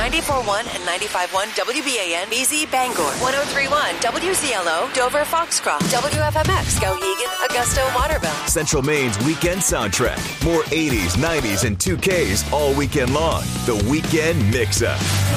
94.1 and 95.1 WBAN, BZ Bangor, 103.1 WCLO, Dover Foxcroft, WFMX, Skowhegan, Augusta, Waterville. Central Maine's weekend soundtrack. More 80s, 90s, and 2Ks all weekend long. The Weekend Mix-Up.